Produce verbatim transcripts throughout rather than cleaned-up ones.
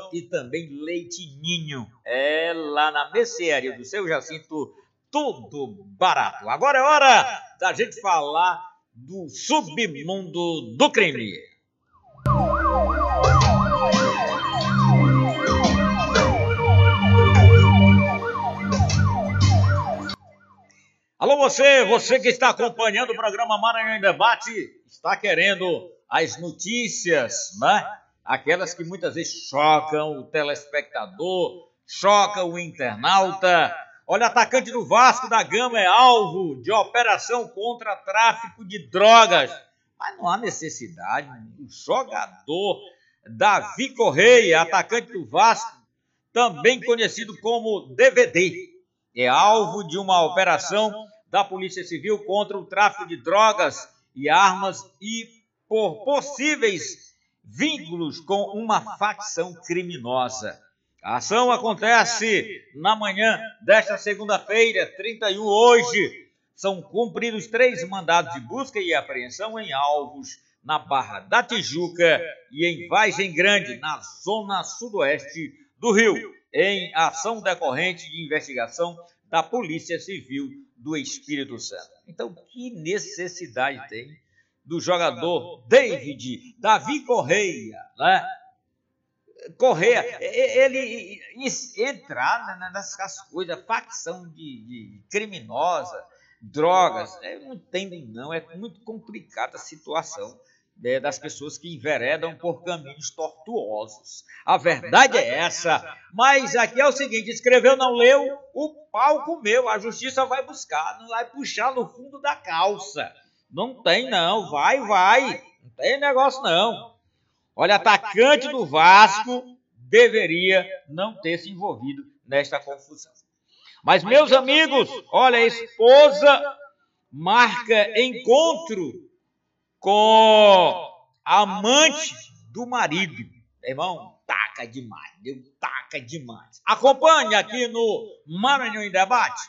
Natural e também Leite Ninho. É lá na mercearia do Seu Jacinto, tudo barato. Agora é hora da gente falar do submundo do crime. Alô você, você que está acompanhando o programa Maranhão em Debate, está querendo as notícias, né? Aquelas que muitas vezes chocam o telespectador, chocam o internauta. Olha, atacante do Vasco da Gama é alvo de operação contra tráfico de drogas. Mas não há necessidade. O jogador Davi Correia, atacante do Vasco, também conhecido como D V D, é alvo de uma operação da Polícia Civil contra o tráfico de drogas e armas e por possíveis vínculos com uma facção criminosa. A ação acontece na manhã desta segunda-feira, trinta e um, hoje. São cumpridos três mandados de busca e apreensão em alvos na Barra da Tijuca e em Vargem Grande, na zona sudoeste do Rio, em ação decorrente de investigação da Polícia Civil do Espírito Santo. Então, que necessidade tem do jogador David, Davi Correia, né? Correia, ele entrar nessas coisas, facção de, de criminosa, drogas, não entendem não, é muito complicada a situação É, das pessoas que enveredam por caminhos tortuosos. A verdade é essa. Mas aqui é o seguinte, escreveu, não leu, o pau comeu. A justiça vai buscar, não vai puxar no fundo da calça. Não tem não, vai, vai. Não tem negócio não. Olha, atacante do Vasco deveria não ter se envolvido nesta confusão. Mas, meus amigos, olha, a esposa marca encontro com a amante do marido. Irmão, taca demais, deu taca demais. Acompanhe aqui no Maranhão em Debate.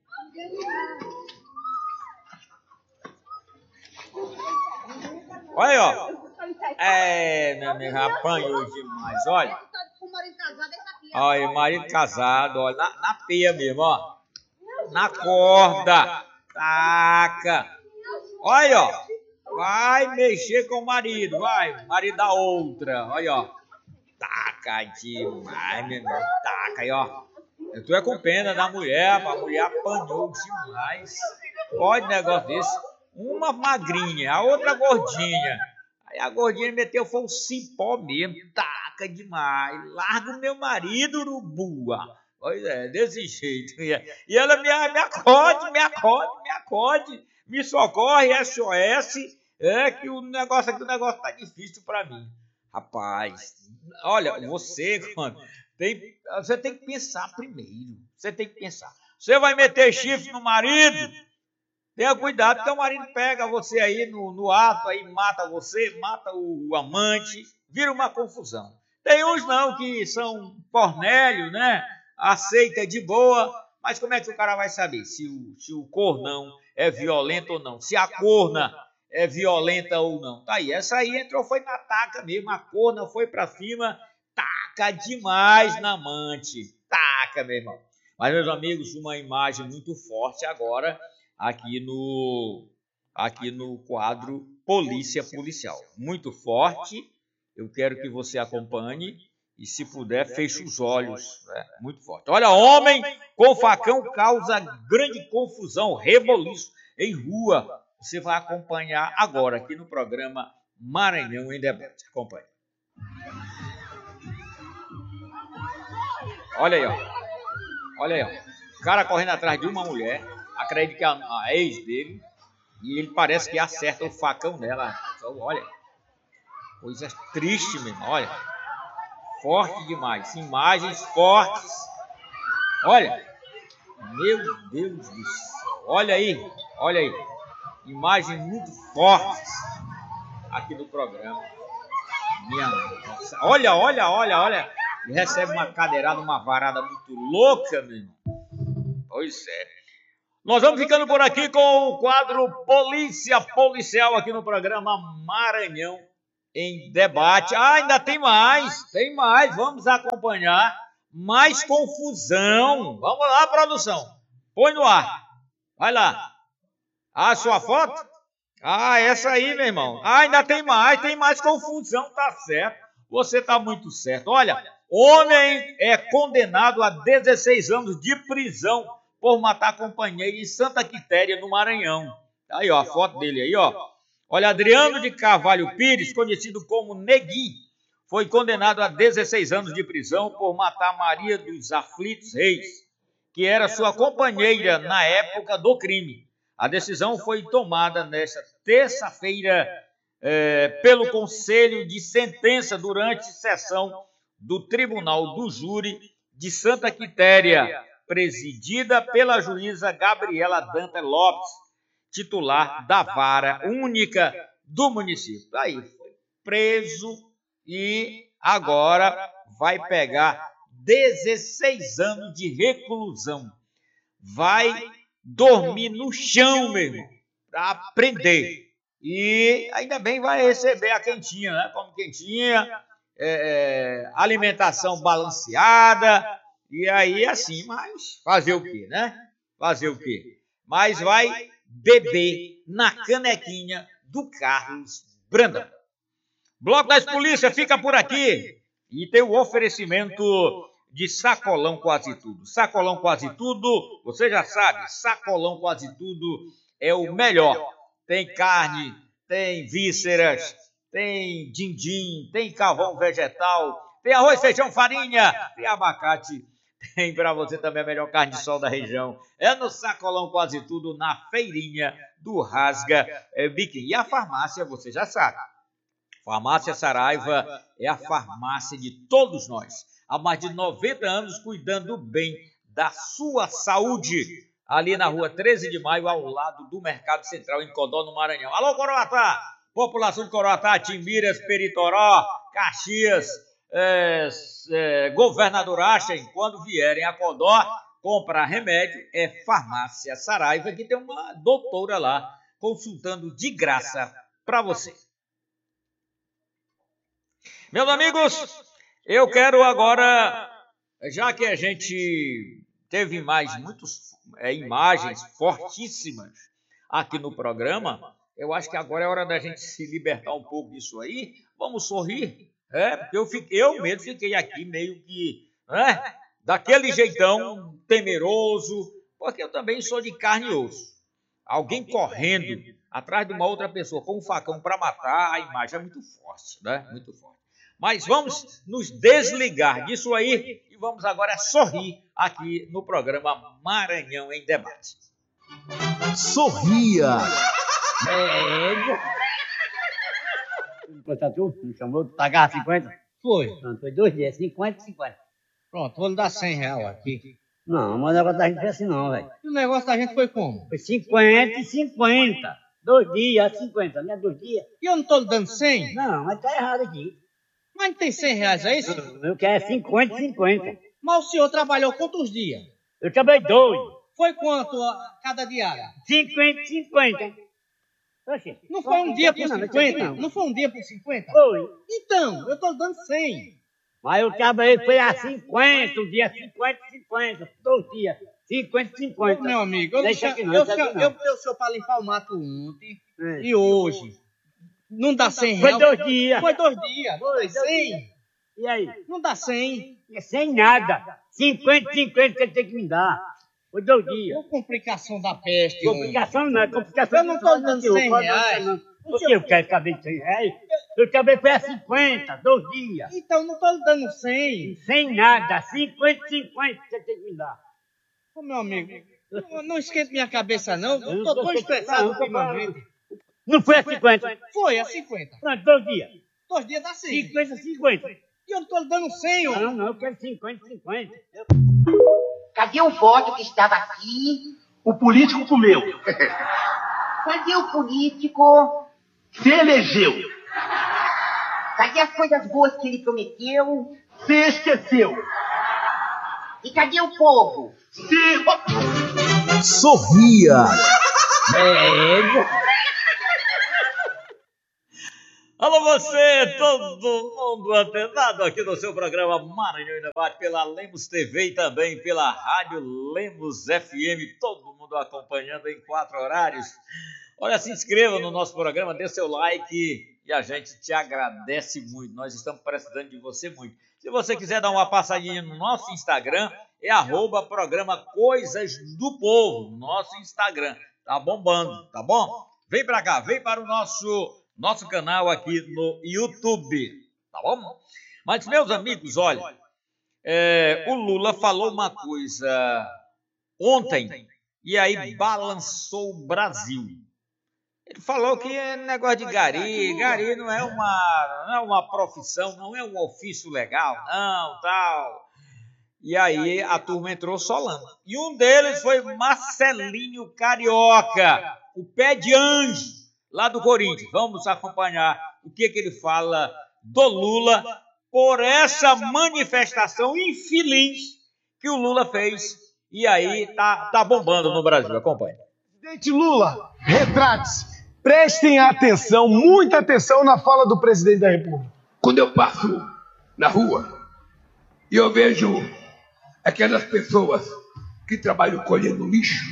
Olha aí, ó. É, meu amigo, apanhou demais, olha. Olha, marido casado, olha, na, na pia mesmo, ó. Na corda. Taca. Olha, ó. Vai mexer com o marido, vai. Marido da outra, olha, ó. Taca demais, meu irmão. Taca aí, ó. Eu tô é com pena da mulher, a mulher apanhou demais. Pode negócio desse. Uma magrinha, a outra gordinha. Aí a gordinha meteu, foi um cipó mesmo. Taca demais. Larga o meu marido, urubua. Pois é, desse jeito. E ela me, me acode, me acode, me acode. Me socorre, S O S. É que o negócio aqui, o negócio tá difícil para mim. Rapaz, olha, você, mano, tem, você tem que pensar primeiro. Você tem que pensar. Você vai meter chifre no marido? Tenha cuidado, porque o marido pega você aí no, no ato, aí mata você, mata o, o amante, vira uma confusão. Tem uns não que são cornélio, né? Aceita de boa, mas como é que o cara vai saber se o, se o cornão é violento ou não? Se a corna é violenta ou não? Tá aí, essa aí entrou, foi na taca mesmo, a corna foi pra cima, taca demais na amante, taca, meu irmão. Mas, meus amigos, uma imagem muito forte agora aqui no, aqui no quadro Polícia Policial. Muito forte, eu quero que você acompanhe e, se puder, feche os olhos. Né? Muito forte. Olha, homem com facão causa grande confusão, reboliço em rua. Você vai acompanhar agora aqui no programa Maranhão em Debate. Acompanhe. Olha aí, ó. Olha aí, ó. O cara correndo atrás de uma mulher, acredito que é a, a ex dele, e ele parece que acerta o facão nela. Então, olha, coisa triste mesmo, olha. Forte demais, imagens fortes. Olha, meu Deus do céu. Olha aí, olha aí. Imagens muito fortes aqui no programa. Minha nossa. Olha, olha, olha, olha. Ele recebe uma cadeirada, uma varada muito louca, meu irmão. Pois é. Nós vamos ficando por aqui com o quadro Polícia Policial aqui no programa Maranhão em Debate. Ah, ainda tem mais, tem mais. Vamos acompanhar mais confusão. Vamos lá, produção. Põe no ar. Vai lá. Ah, sua foto? Ah, essa aí, meu irmão. Ah, ainda tem mais, tem mais confusão, tá certo. Você tá muito certo. Olha, homem é condenado a dezesseis anos de prisão por matar companheiro em Santa Quitéria, no Maranhão. Aí, ó, a foto dele aí, ó. Olha, Adriano de Carvalho Pires, conhecido como Neguinho, foi condenado a dezesseis anos de prisão por matar Maria dos Aflitos Reis, que era sua companheira na época do crime. A decisão foi tomada nesta terça-feira é, pelo Conselho de Sentença durante sessão do Tribunal do Júri de Santa Quitéria, presidida pela juíza Gabriela Dantas Lopes, titular da vara única do município. Aí foi preso e agora vai pegar dezesseis anos de reclusão. Vai dormir no chão mesmo, para aprender. E ainda bem vai receber a quentinha, né? Como quentinha, é, alimentação balanceada, e aí assim, mas fazer o quê, né? Fazer o quê? Mas vai beber na canequinha do Carlos Brandão. Bloco das Polícias fica por aqui e tem o oferecimento de Sacolão Quase Tudo. Sacolão Quase Tudo, você já sabe, Sacolão Quase Tudo é o melhor. Tem carne, tem vísceras, tem din-din, tem carvão vegetal, tem arroz, feijão, farinha, tem abacate. Tem para você também a melhor carne de sol da região. É no Sacolão Quase Tudo, na feirinha do Rasga é, Biquim. E a farmácia, você já sabe. Farmácia Saraiva é a farmácia de todos nós. Há mais de noventa anos cuidando bem da sua saúde. Ali na rua treze de maio, ao lado do Mercado Central, em Codó, no Maranhão. Alô, Coroatá! População de Coroatá, Timbiras, Peritoró, Caxias, é, é, Governador Achem, quando vierem a Codó comprar remédio, é Farmácia Saraiva, que tem uma doutora lá consultando de graça para você. Meus amigos, eu quero agora, já que a gente teve mais muitas é, imagens fortíssimas aqui no programa, eu acho que agora é hora da gente se libertar um pouco disso aí. Vamos sorrir, é, porque eu, fiquei, eu mesmo fiquei aqui meio que, né, daquele jeitão temeroso, porque eu também sou de carne e osso. Alguém correndo atrás de uma outra pessoa com um facão para matar, a imagem é muito forte, né? Muito forte. Mas vamos nos desligar disso aí e vamos agora sorrir aqui no programa Maranhão em Debate. Sorria! É. Tu me chamou, tu pagava cinquenta? Foi. Não, foi dois dias, cinquenta e cinquenta. Pronto, vou lhe dar cem reais aqui. Não, mas o negócio da gente foi assim não, velho. E o negócio da gente foi como? Foi cinquenta e cinquenta. Dois dias, cinquenta, não é dois dias? E eu não tô lhe dando cem? Não, mas tá errado aqui. Mas não tem cem reais, é isso? Não, eu quero cinquenta e cinquenta. Mas o senhor trabalhou quantos dias? Eu trabalhei dois. Foi quanto a cada diária? cinquenta e cinquenta. Oxi, Não foi um dia por não, cinquenta? não. Não foi um dia por cinquenta? Foi. Então, eu tô lhe dando cem. Mas eu trabalhei, foi a cinquenta, o dia cinquenta e cinquenta. Dois dias, cinquenta e cinquenta. Meu amigo, eu, Deixa deixa, aqui não, eu, deixa eu, aqui não. eu botei o senhor pra limpar o mato ontem É. e hoje. Não dá cem Foi reais? dois dias. Foi dois dias. Não Foi dá dois cem? dias. E aí? Não dá cem. É sem nada. cinquenta e cinquenta você tem que me dar. Foi dois dias. Por complicação da peste. homem. Complicação não, é complicação. Eu não tô dando cem reais. Porque eu quero saber de cem reais. Eu também foi a cinquenta, dois dias. Então, não tô lhe dando cem. Sem nada, cinquenta e cinquenta você tem que me dar. Ô, meu amigo, não, não esquente minha cabeça, não. Eu Eu tô tô- tão estressado não, eu tô ultimamente. Não foi a cinquenta? Foi a cinquenta. Pronto, dois dias. Dois dias dá cem. cinquenta, cinquenta. E eu não tô lhe dando cem, homem. Não, não, eu quero cinquenta, cinquenta. Cadê o voto que estava aqui? O político comeu. Cadê o político? Se elegeu. Cadê as coisas boas que ele prometeu? Se esqueceu. E cadê o povo? Se... Sorria! É. Alô você, todo mundo antenado aqui no seu programa Maranhão em Debate pela Lemos T V e também pela Rádio Lemos F M, todo mundo acompanhando em quatro horários. Olha, se inscreva no nosso programa, dê seu like e a gente te agradece muito, nós estamos precisando de você muito. Se você quiser dar uma passadinha no nosso Instagram, é arroba programa Coisas do Povo, nosso Instagram, tá bombando, tá bom? Vem pra cá, vem para o nosso... nosso canal aqui no YouTube, tá bom? Mas, meus amigos, olha, é, o Lula falou uma coisa ontem e aí balançou o Brasil. Ele falou que é negócio de gari, gari não é uma, não é uma profissão, não é um ofício legal, não, tal. E aí a turma entrou solando. E um deles foi Marcelinho Carioca, o pé de anjo, lá do Corinthians. Vamos acompanhar o que, que ele fala do Lula por essa manifestação infeliz que o Lula fez. E aí tá, tá bombando no Brasil. Acompanhe. Presidente Lula, retrate-se. Prestem atenção, muita atenção na fala do presidente da República. Quando eu passo na rua e eu vejo aquelas pessoas que trabalham colhendo lixo,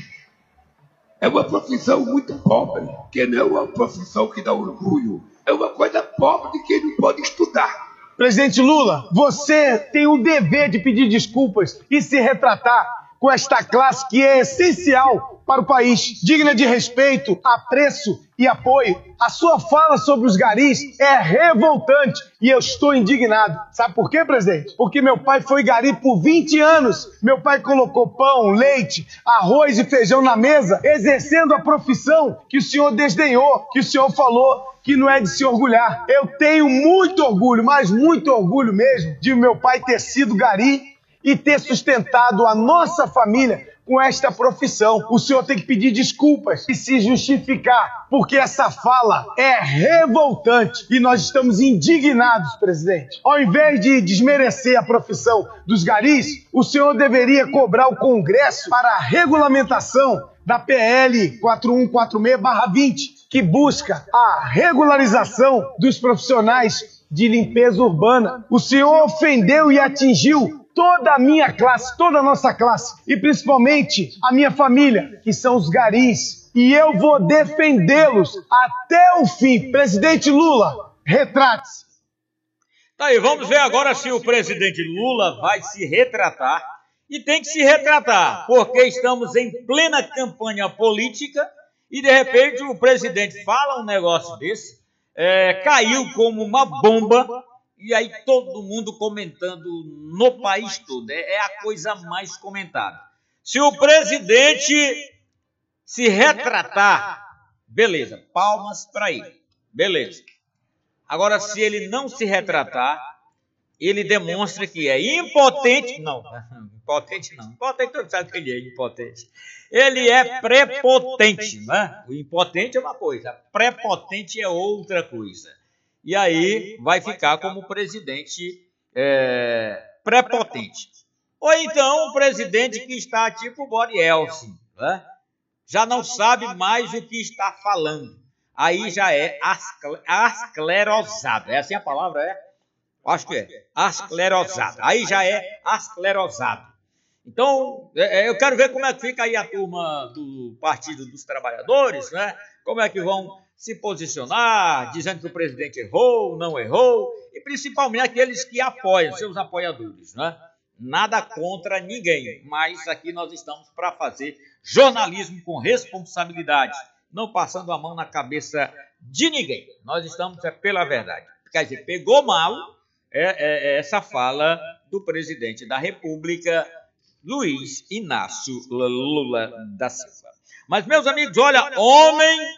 é uma profissão muito pobre, que não é uma profissão que dá orgulho. É uma coisa pobre de quem não pode estudar. Presidente Lula, você tem o dever de pedir desculpas e se retratar com esta classe que é essencial para o país, digna de respeito, apreço e apoio. A sua fala sobre os garis é revoltante e eu estou indignado. Sabe por quê, presidente? Porque meu pai foi gari por vinte anos. Meu pai colocou pão, leite, arroz e feijão na mesa, exercendo a profissão que o senhor desdenhou, que o senhor falou que não é de se orgulhar. Eu tenho muito orgulho, mas muito orgulho mesmo, de meu pai ter sido gari e ter sustentado a nossa família com esta profissão. O senhor tem que pedir desculpas e se justificar, porque essa fala é revoltante e nós estamos indignados, presidente. Ao invés de desmerecer a profissão dos garis, o senhor deveria cobrar o Congresso para a regulamentação da P L quatro um quatro seis barra vinte, que busca a regularização dos profissionais de limpeza urbana. O senhor ofendeu e atingiu toda a minha classe, toda a nossa classe, e principalmente a minha família, que são os garis. E eu vou defendê-los até o fim. Presidente Lula, retrate-se. Tá aí, vamos ver agora se o presidente Lula vai se retratar. E tem que se retratar, porque estamos em plena campanha política e, de repente, o presidente fala um negócio desse, é, caiu como uma bomba. E aí todo mundo comentando no país todo. É a coisa mais comentada. Se o presidente se retratar, beleza, palmas para ele. Beleza. Agora, se ele não se retratar, ele demonstra que é impotente. Não, impotente não. Impotente, todo mundo sabe que ele é impotente. Ele é prepotente, né? O impotente é uma coisa, prepotente é outra coisa. E aí vai ficar como presidente é, prepotente. Ou então o presidente que está tipo Boris Yeltsin, né? Já não sabe mais o que está falando. Aí já é asclerosado. É assim a palavra, é? Acho que é. Asclerosado. Aí já é asclerosado. Então, é, eu quero ver como é que fica aí a turma do Partido dos Trabalhadores, né? Como é que vão se posicionar, dizendo que o presidente errou, não errou, e principalmente aqueles que apoiam, seus apoiadores, né? Nada contra ninguém, mas aqui nós estamos para fazer jornalismo com responsabilidade, não passando a mão na cabeça de ninguém. Nós estamos é, pela verdade. Quer dizer, pegou mal é, é, essa fala do presidente da República, Luiz Inácio Lula da Silva. Mas, meus amigos, olha, homem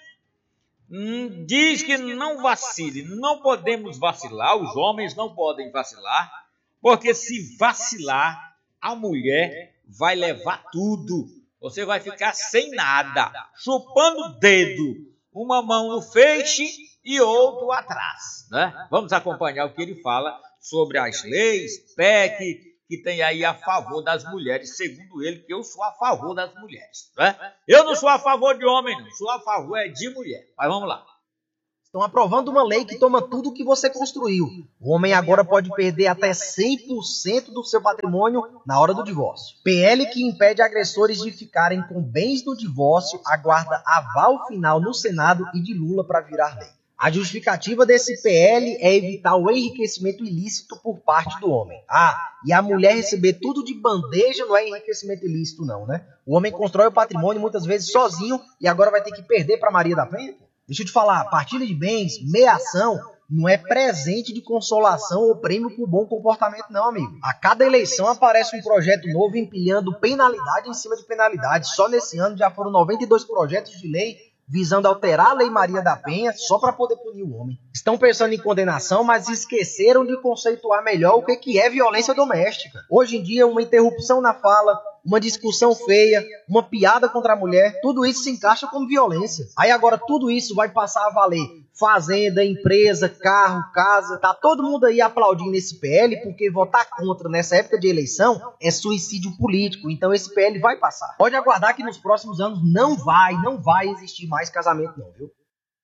hum, diz que não vacile, não podemos vacilar, os homens não podem vacilar, porque se vacilar, a mulher vai levar tudo. Você vai ficar sem nada, chupando o dedo, uma mão no feixe e outro atrás, né? Vamos acompanhar o que ele fala sobre as leis, P E C, que tem aí a favor das mulheres, segundo ele, que eu sou a favor das mulheres, né? Eu não sou a favor de homem, não, sou a favor é de mulher. Mas vamos lá. Estão aprovando uma lei que toma tudo que você construiu. O homem agora pode perder até cem por cento do seu patrimônio na hora do divórcio. P L que impede agressores de ficarem com bens no divórcio aguarda aval final no Senado e de Lula para virar lei. A justificativa desse P L é evitar o enriquecimento ilícito por parte do homem. Ah, e a mulher receber tudo de bandeja não é enriquecimento ilícito não, né? O homem constrói o patrimônio muitas vezes sozinho e agora vai ter que perder para Maria da Penha? Deixa eu te falar, partilha de bens, meação, não é presente de consolação ou prêmio por bom comportamento não, amigo. A cada eleição aparece um projeto novo empilhando penalidade em cima de penalidade. Só nesse ano já foram noventa e dois projetos de lei visando alterar a Lei Maria da Penha só para poder punir o homem. Estão pensando em condenação, mas esqueceram de conceituar melhor o que é violência doméstica. Hoje em dia, uma interrupção na fala, uma discussão feia, uma piada contra a mulher, tudo isso se encaixa como violência. Aí agora tudo isso vai passar a valer fazenda, empresa, carro, casa. Tá todo mundo aí aplaudindo esse P L porque votar contra nessa época de eleição é suicídio político. Então esse P L vai passar. Pode aguardar que nos próximos anos não vai, não vai existir mais casamento não, viu?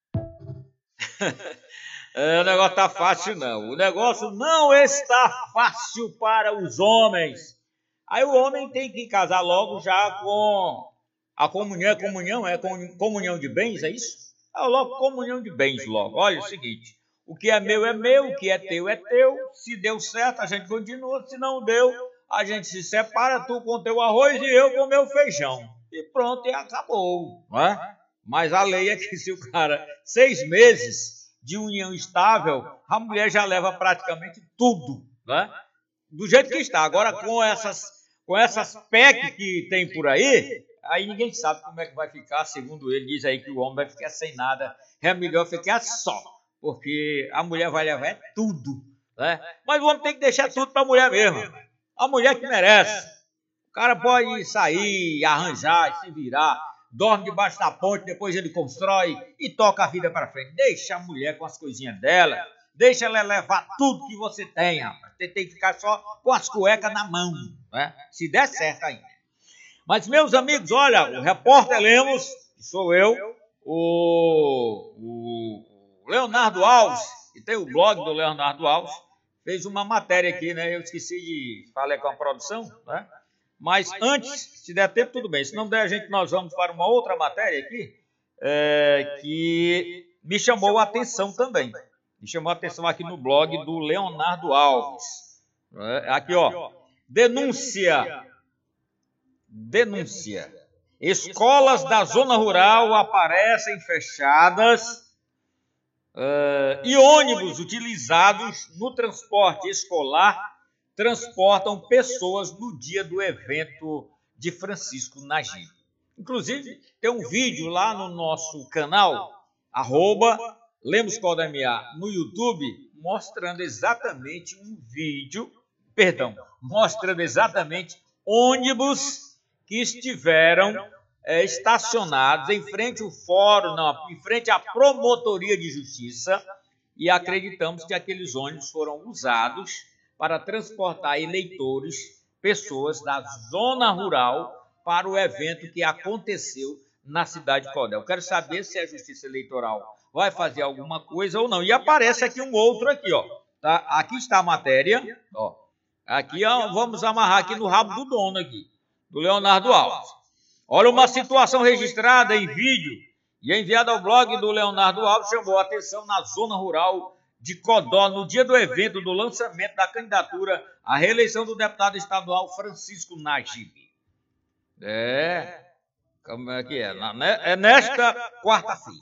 É, o negócio tá fácil não. O negócio não está fácil para os homens. Aí o homem tem que casar logo já com a comunhão. Comunhão é comunhão de bens, é isso? É logo comunhão de bens logo. Olha o seguinte, o que é meu é meu, o que é teu é teu. Se deu certo, a gente continua. Se não deu, a gente se separa, tu com teu arroz e eu com meu feijão. E pronto, e acabou. Não é? Mas a lei é que se o cara, seis meses de união estável, a mulher já leva praticamente tudo. Não é? Do jeito que está. Agora com essas, com essas P E C que tem por aí, aí ninguém sabe como é que vai ficar. Segundo ele, diz aí que o homem vai ficar sem nada. É melhor ficar só, porque a mulher vai levar é tudo. Né? Mas o homem tem que deixar tudo para a mulher mesmo. A mulher que merece. O cara pode sair, arranjar, se virar, dorme debaixo da ponte, depois ele constrói e toca a vida para frente. Deixa a mulher com as coisinhas dela. Deixa ela levar tudo que você tem, rapaz. Você tem que ficar só com as cuecas na mão, né? Se der certo ainda. Mas, meus amigos, olha, o repórter Lemos, que sou eu, o, o Leonardo Alves, que tem o blog do Leonardo Alves, fez uma matéria aqui, né? Eu esqueci de falar com a produção, né? Mas antes, se der tempo, tudo bem. Se não der, a gente, nós vamos para uma outra matéria aqui, é, que me chamou a atenção também. Me chamou a atenção aqui no blog do Leonardo Alves. Aqui, ó. Denúncia. Denúncia. Escolas da zona rural aparecem fechadas uh, e ônibus utilizados no transporte escolar transportam pessoas no dia do evento de Francisco Nagibe. Inclusive, tem um vídeo lá no nosso canal, arroba Lemos Codemia, no YouTube, mostrando exatamente um vídeo, perdão, mostrando exatamente ônibus que estiveram é, estacionados em frente ao fórum, não, em frente à promotoria de justiça, e acreditamos que aqueles ônibus foram usados para transportar eleitores, pessoas da zona rural, para o evento que aconteceu na cidade de Codel. Quero saber se a Justiça Eleitoral vai fazer alguma coisa ou não. E aparece aqui um outro aqui, ó. Tá? Aqui está a matéria, ó. Aqui, ó, vamos amarrar aqui no rabo do dono aqui, do Leonardo Alves. Olha, uma situação registrada em vídeo e enviada ao blog do Leonardo Alves chamou a atenção na zona rural de Codó no dia do evento do lançamento da candidatura à reeleição do deputado estadual Francisco Nagibe. É, como é que é? É nesta quarta-feira.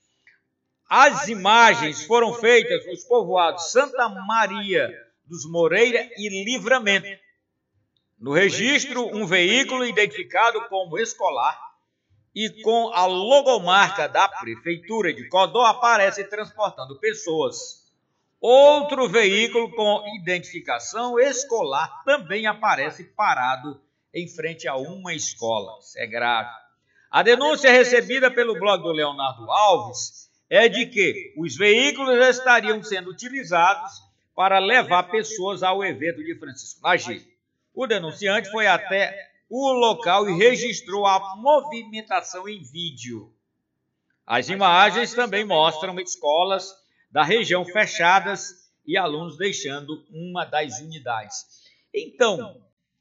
As imagens foram feitas nos povoados Santa Maria dos Moreira e Livramento. No registro, um veículo identificado como escolar e com a logomarca da Prefeitura de Codó aparece transportando pessoas. Outro veículo com identificação escolar também aparece parado em frente a uma escola. Isso é grave. A denúncia recebida pelo blog do Leonardo Alves é de que os veículos estariam sendo utilizados para levar pessoas ao evento de Francisco Nagibe. O denunciante foi até o local e registrou a movimentação em vídeo. As imagens também mostram escolas da região fechadas e alunos deixando uma das unidades. Então,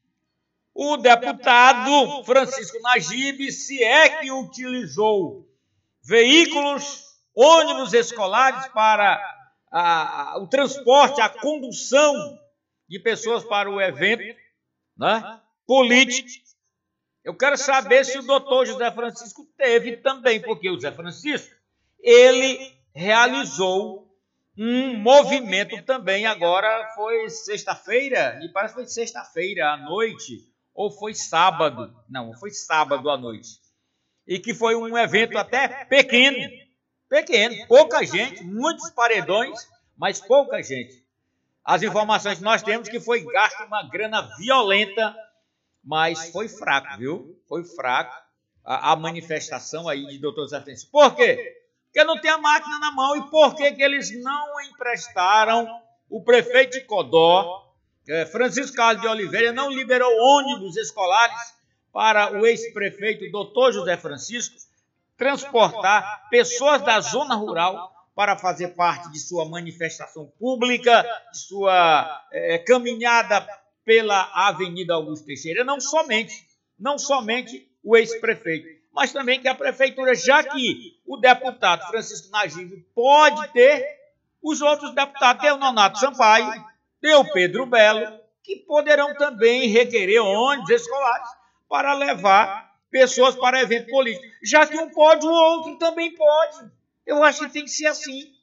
o deputado Francisco Najib, se é que utilizou veículos, ônibus escolares para a, a, o transporte, a condução de pessoas para o evento, né, político, eu quero saber se o doutor José Francisco teve também, porque o José Francisco, ele realizou um movimento também, agora foi sexta-feira, me parece que foi sexta-feira à noite, ou foi sábado, não, foi sábado à noite, e que foi um evento até pequeno, pequeno, pouca gente, muitos paredões, mas pouca gente. As informações que nós temos que foi gasto uma grana violenta, mas foi fraco, viu? Foi fraco a, a manifestação aí de doutor José Francisco. Por quê? Porque não tem a máquina na mão. E por que que eles não emprestaram o prefeito de Codó, eh, Francisco Carlos de Oliveira, não liberou ônibus escolares para o ex-prefeito doutor José Francisco transportar pessoas da zona rural para fazer parte de sua manifestação pública, de sua eh, caminhada pela Avenida Augusto Teixeira, não somente, não somente o ex-prefeito, mas também que a prefeitura, já que o deputado Francisco Najib pode ter, os outros deputados, tem o Nonato Sampaio, tem o Pedro Belo, que poderão também requerer ônibus escolares para levar pessoas para evento político. Já que um pode, o outro também pode. Eu acho que tem que ser assim.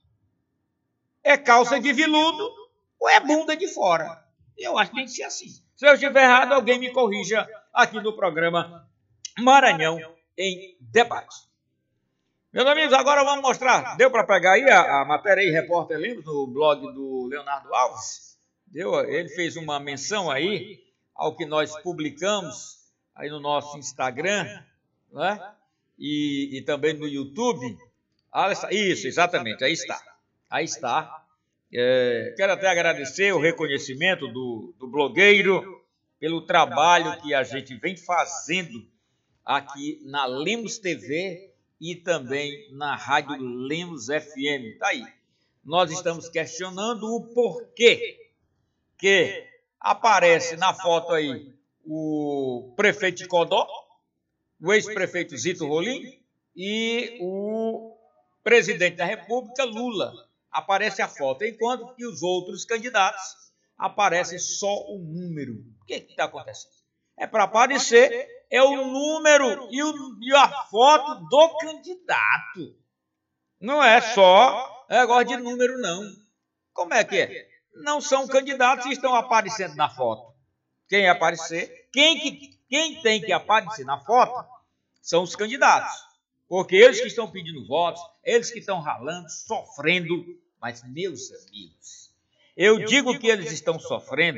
É calça de veludo ou é bunda de fora. Eu acho que tem que ser assim. Se eu estiver errado, alguém me corrija aqui no programa Maranhão em Debate. Meus amigos, agora vamos mostrar. Deu para pegar aí a, a matéria aí, Repórter Lemos, no blog do Leonardo Alves? Deu? Ele fez uma menção aí ao que nós publicamos aí no nosso Instagram, né? E, e também no YouTube. Isso, exatamente, aí está. Aí está. É, quero até agradecer o reconhecimento do, do blogueiro pelo trabalho que a gente vem fazendo aqui na Lemos T V e também na Rádio Lemos F M. Tá aí. Nós estamos questionando o porquê que aparece na foto aí o prefeito de Codó, o ex-prefeito Zito Rolim e o presidente da República, Lula. Aparece a foto, enquanto que os outros candidatos aparecem só o número. O que está acontecendo? É para aparecer é o número e, o, e a foto do candidato. Não é só negócio de número, não. Como é que é? Não são candidatos que estão aparecendo na foto. Quem aparecer, quem, que, quem tem que aparecer na foto são os candidatos. Porque eles que estão pedindo votos, eles que estão ralando, sofrendo. Mas, meus amigos, eu digo que eles estão sofrendo,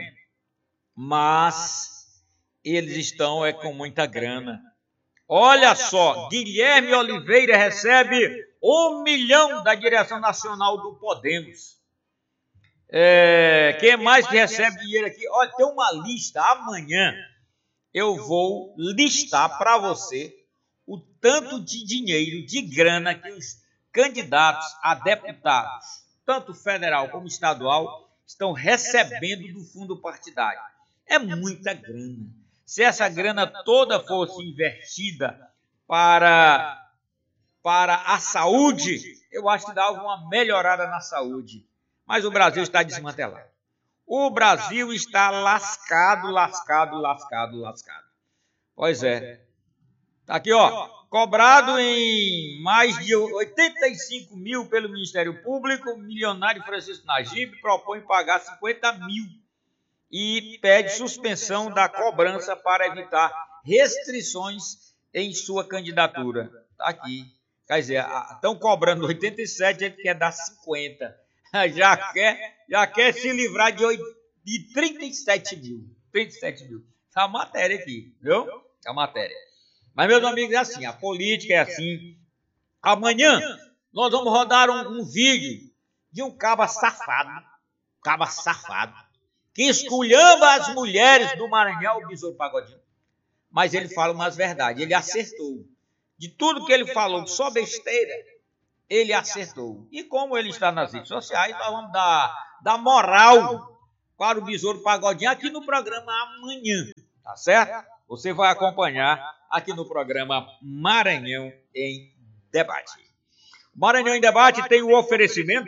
mas eles estão é, com muita grana. Olha só, Guilherme Oliveira recebe um milhão da direção nacional do Podemos. É, quem mais que recebe dinheiro aqui? Olha, tem uma lista. Amanhã eu vou listar para você o tanto de dinheiro, de grana que os candidatos a deputados, tanto federal como estadual, estão recebendo do fundo partidário. É muita grana. Se essa grana toda fosse investida para, para a saúde, eu acho que dava uma melhorada na saúde. Mas o Brasil está desmantelado. O Brasil está lascado, lascado, lascado, lascado. Pois é. Tá aqui, ó, cobrado em mais de oitenta e cinco mil pelo Ministério Público, o milionário Francisco Najib propõe pagar cinquenta mil e pede suspensão da cobrança para evitar restrições em sua candidatura. Tá aqui. Quer dizer, estão cobrando oitenta e sete, ele quer dar cinquenta. Já quer, já quer se livrar de, de trinta e sete mil. trinta e sete mil. Essa matéria aqui, viu? A matéria. Mas, meus amigos, é assim, a política é assim. Amanhã nós vamos rodar um, um vídeo de um caba safado, caba safado, que esculhamba as mulheres do Maranhão, o Besouro Pagodinho. Mas ele fala umas verdades, ele acertou. De tudo que ele falou, só besteira, ele acertou. E como ele está nas redes sociais, nós vamos dar, dar moral para o Besouro Pagodinho aqui no programa amanhã, tá certo? Você vai acompanhar aqui no programa Maranhão em Debate. Maranhão em Debate tem o oferecimento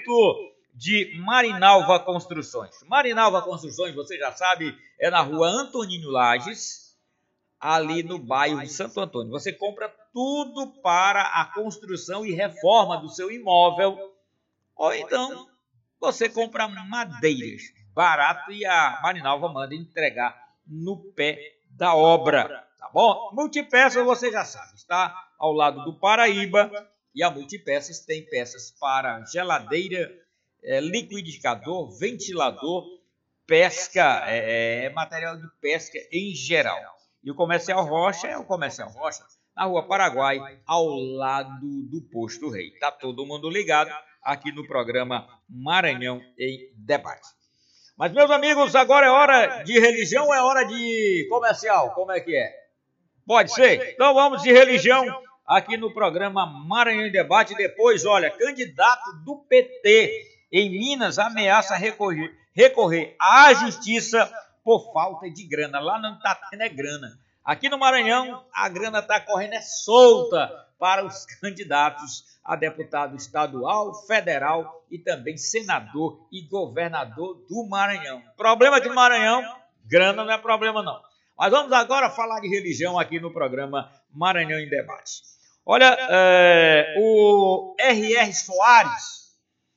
de Marinalva Construções. Marinalva Construções, você já sabe, é na rua Antonino Lages, ali no bairro Santo Antônio. Você compra tudo para a construção e reforma do seu imóvel, ou então você compra madeiras, barato, e a Marinalva manda entregar no pé da obra, tá bom? Multipeças, você já sabe, está ao lado do Paraíba, e a Multipeças tem peças para geladeira, é, liquidificador, ventilador, pesca, é, é, material de pesca em geral. E o Comercial Rocha é o Comercial Rocha, na Rua Paraguai, ao lado do Posto Rei. Tá todo mundo ligado aqui no programa Maranhão em Debate. Mas, meus amigos, agora é hora de religião ou é hora de comercial? Como é que é? Pode ser? Então vamos de religião aqui no programa Maranhão em Debate. Depois, olha, candidato do P T em Minas ameaça recorrer, recorrer à justiça por falta de grana. Lá não está tendo é grana. Aqui no Maranhão, a grana está correndo é solta para os candidatos a deputado estadual, federal e também senador e governador do Maranhão. Problema aqui no Maranhão, grana não é problema não. Mas vamos agora falar de religião aqui no programa Maranhão em Debate. Olha, é, o R R Soares,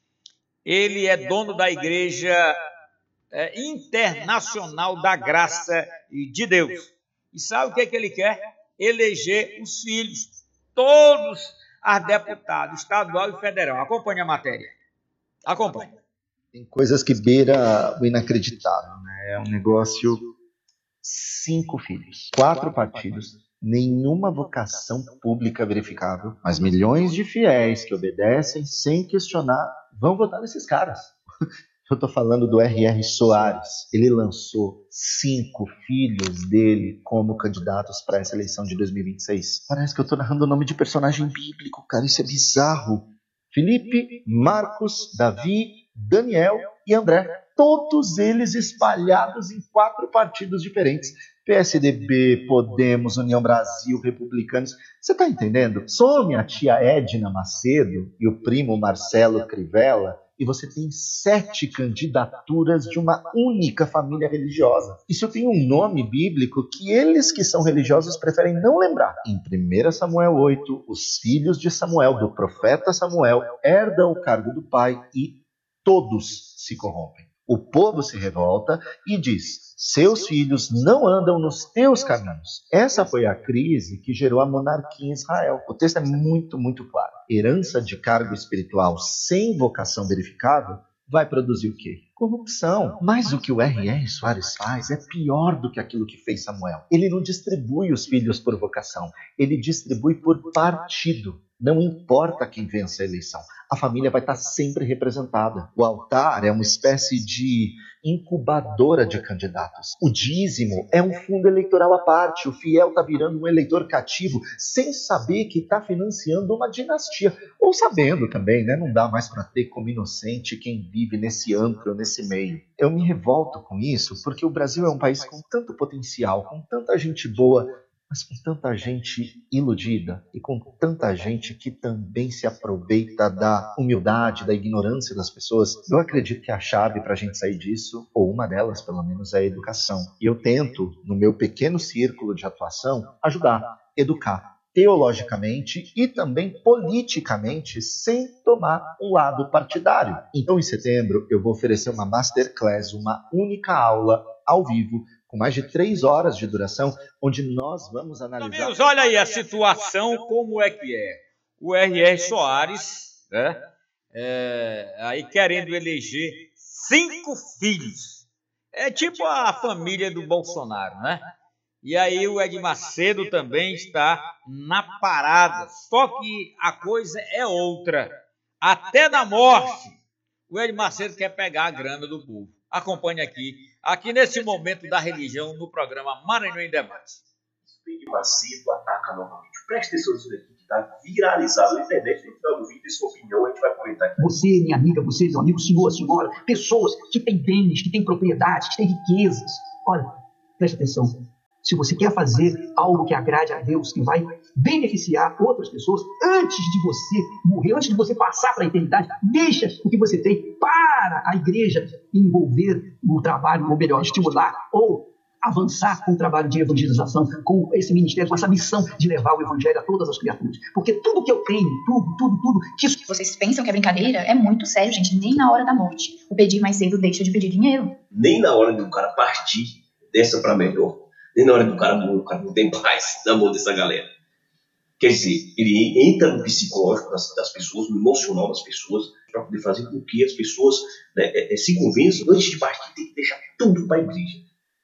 ele é dono da Igreja é, Internacional da Graça de Deus. E sabe o que, é que ele quer? Eleger os filhos, todos a deputado estadual e federal. Acompanhe a matéria. Acompanhe. Tem coisas que beira o inacreditável, né? É um negócio... Cinco filhos, quatro partidos, nenhuma vocação pública verificável, mas milhões de fiéis que obedecem sem questionar vão votar nesses caras. Eu estou falando do R R Soares. Ele lançou cinco filhos dele como candidatos para essa eleição de dois mil e vinte e seis. Parece que eu estou narrando o nome de personagem bíblico, cara. Isso é bizarro. Felipe, Marcos, Davi, Daniel e André. Todos eles espalhados em quatro partidos diferentes. P S D B, Podemos, União Brasil, Republicanos. Você está entendendo? Some a tia Edna Macedo e o primo Marcelo Crivella e você tem sete candidaturas de uma única família religiosa. Isso tem um nome bíblico que eles que são religiosos preferem não lembrar. Em primeira Samuel oito, os filhos de Samuel, do profeta Samuel, herdam o cargo do pai e todos se corrompem. O povo se revolta e diz: seus filhos não andam nos teus caminhos. Essa foi a crise que gerou a monarquia em Israel. O texto é muito, muito claro. Herança de cargo espiritual sem vocação verificável vai produzir o quê? Corrupção. Mas o que o R R Soares faz é pior do que aquilo que fez Samuel. Ele não distribui os filhos por vocação, ele distribui por partido. Não importa quem vença a eleição, a família vai estar sempre representada. O altar é uma espécie de incubadora de candidatos. O dízimo é um fundo eleitoral à parte. O fiel está virando um eleitor cativo sem saber que está financiando uma dinastia. Ou sabendo também, né? Não dá mais para ter como inocente quem vive nesse antro, nesse meio. Eu me revolto com isso porque o Brasil é um país com tanto potencial, com tanta gente boa, mas com tanta gente iludida e com tanta gente que também se aproveita da humildade, da ignorância das pessoas. Eu acredito que a chave para a gente sair disso, ou uma delas pelo menos, é a educação. E eu tento, no meu pequeno círculo de atuação, ajudar, educar teologicamente e também politicamente, sem tomar um lado partidário. Então, em setembro, eu vou oferecer uma masterclass, uma única aula ao vivo, com mais de três horas de duração, onde nós vamos analisar... Amigos, olha aí a situação, como é que é. O R R Soares, né, é, aí querendo eleger cinco filhos. É tipo a família do Bolsonaro, né? E aí o Ed Macedo também está na parada. Só que a coisa é outra. Até na morte, o Ed Macedo quer pegar a grana do povo. Acompanhe aqui, aqui nesse momento da religião, no programa Maranhão em Debate. Pedro Macedo ataca novamente. Preste atenção nisso daqui, que está viralizado na internet. No final do vídeo, essa opinião a gente vai comentar aqui. Você, minha amiga, você, meu amigo, senhor, senhora, pessoas que têm bens, que têm propriedades, que têm riquezas. Olha, preste atenção. Se você quer fazer algo que agrade a Deus, que vai beneficiar outras pessoas, antes de você morrer, antes de você passar para a eternidade, deixa o que você tem para a igreja envolver no trabalho, ou melhor, estimular ou avançar com o trabalho de evangelização, com esse ministério, com essa missão de levar o evangelho a todas as criaturas. Porque tudo que eu tenho, tudo, tudo, tudo... Que... Vocês pensam que é brincadeira? É muito sério, gente. Nem na hora da morte. O pedir mais cedo deixa de pedir dinheiro. Nem na hora do cara partir dessa para melhor. Nem na hora do cara morrer, o cara não tem paz na mão dessa galera. Quer dizer, ele entra no psicológico das, das pessoas, no emocional das pessoas, para poder fazer com que as pessoas, né, é, é, se convençam, antes de partir, tem que deixar tudo para a igreja.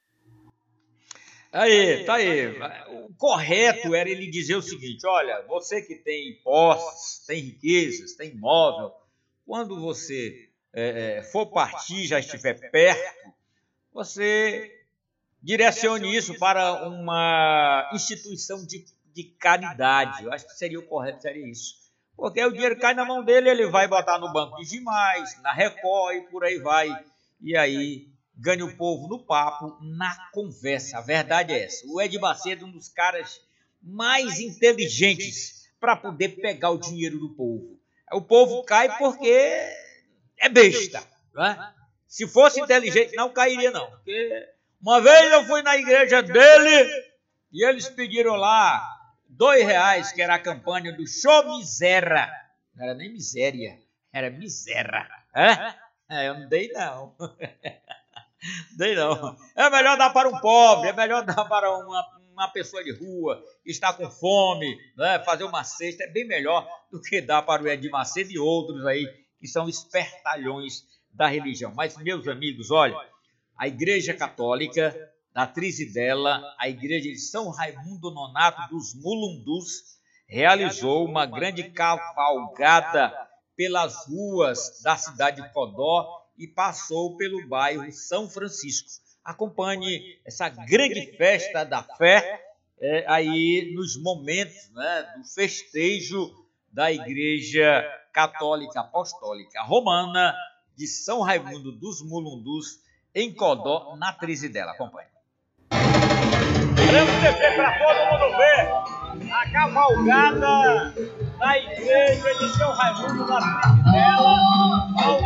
Aí, tá aí. O correto era ele dizer o seguinte: olha, você que tem posses, tem riquezas, tem imóvel, quando você é, for partir, já estiver perto, você direcione isso para uma instituição de, de caridade. Eu acho que seria o correto, seria isso. Porque aí o dinheiro cai na mão dele, ele vai botar no banco de Gimais, na Record e por aí vai. E aí ganha o povo no papo, na conversa. A verdade é essa. O Ed Macedo é um dos caras mais inteligentes para poder pegar o dinheiro do povo. O povo cai porque é besta, não é? Se fosse inteligente, não cairia não. Porque uma vez eu fui na igreja dele e eles pediram lá dois reais, que era a campanha do Show Miséria. Não era nem miséria, era miséria. É? É, eu não dei não. Dei não. É melhor dar para um pobre, é melhor dar para uma, uma pessoa de rua que está com fome, né? Fazer uma cesta é bem melhor do que dar para o Ed Macedo e outros aí que são espertalhões da religião. Mas, meus amigos, olha, a Igreja Católica da Trizidela, a Igreja de São Raimundo Nonato dos Mulundus, realizou uma grande cavalgada pelas ruas da cidade de Codó e passou pelo bairro São Francisco. Acompanhe essa grande festa da fé é, aí nos momentos, né, do festejo da Igreja Católica Apostólica Romana de São Raimundo dos Mulundus, em Codó, na Trizidela. Acompanhe. Queremos dizer para todo mundo ver a cavalgada da Igreja de São Raimundo da Trizidela, ao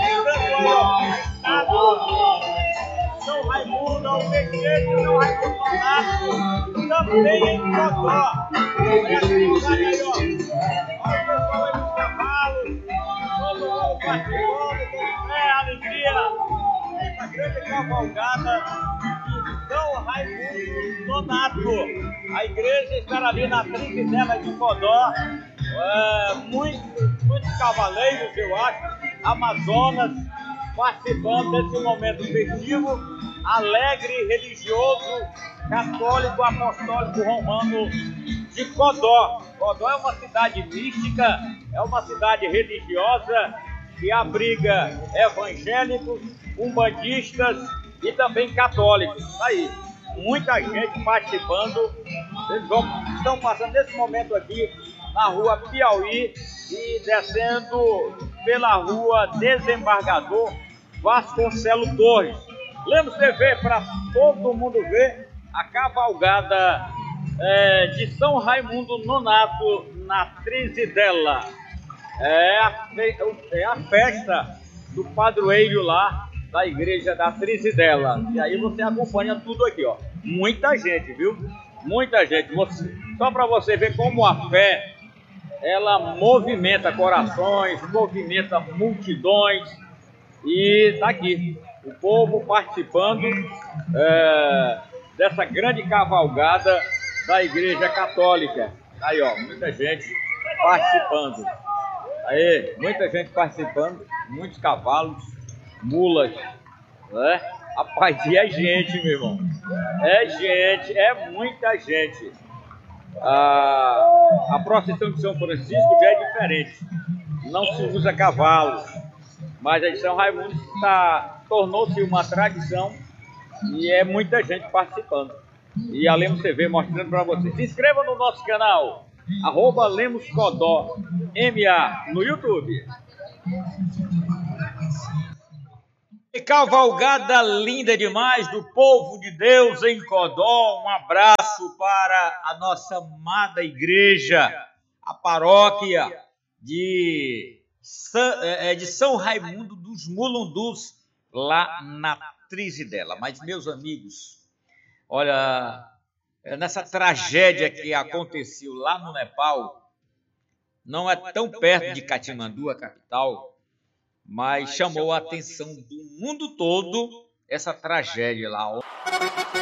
São Raimundo, ao Pequeno de São Raimundo Nonato, também em Codó. Olha a cidade aí, ó. Olha o pessoal aí dos cavalos, todo mundo participando, com fé, alegria. Essa grande cavalgada de São Raimundo Nonato. A igreja estará ali na Trizidela de Codó. É, muitos, muitos cavaleiros, eu acho, Amazonas, participando desse momento festivo, alegre, religioso, católico, apostólico, romano de Codó. Codó é uma cidade mística, é uma cidade religiosa que abriga evangélicos, umbandistas e também católicos. Aí, muita gente participando. Eles vão, estão passando nesse momento aqui na rua Piauí e descendo pela rua Desembargador Vasconcelos Torres. Lemos T V para todo mundo ver a cavalgada é, de São Raimundo Nonato na Trizidela. É a, é a festa do padroeiro lá da igreja da Trizidela. E aí você acompanha tudo aqui, ó. Muita gente, viu? Muita gente. Você, só para você ver como a fé, ela movimenta corações, movimenta multidões. E tá aqui, o povo participando é, dessa grande cavalgada da Igreja Católica. Aí, ó, muita gente participando. Aí, muita gente participando, muitos cavalos, mulas, né? Rapaz, e é gente, meu irmão. É gente, é muita gente. A, a procissão de São Francisco já é diferente. Não se usa cavalos, mas a de São Raimundo tá, tornou-se uma tradição e é muita gente participando. e a Lemos T V mostrando para você. Se inscreva no nosso canal, arroba Lemos Codó M A no YouTube. E cavalgada linda demais do povo de Deus em Codó. Um abraço para a nossa amada igreja, a paróquia de São, é, de São Raimundo dos Mulundus, lá na Trizidela. Mas, meus amigos, olha, nessa tragédia que aconteceu lá no Nepal, não é tão perto de Katmandu, a capital, mas chamou a atenção do mundo todo essa tragédia lá.